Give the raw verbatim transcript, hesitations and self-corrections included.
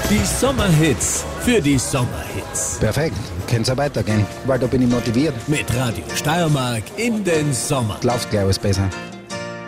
Die Sommerhits für die Sommerhits. Perfekt, könnte so weitergehen, weil da bin ich motiviert. Mit Radio Steiermark in den Sommer. Läuft gleich alles besser.